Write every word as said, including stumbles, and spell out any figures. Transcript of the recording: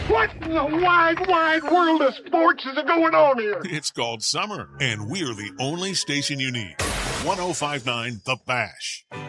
What in the wide, wide world of sports is going on here? It's called summer, and we're the only station you need. one oh five point nine The Bash.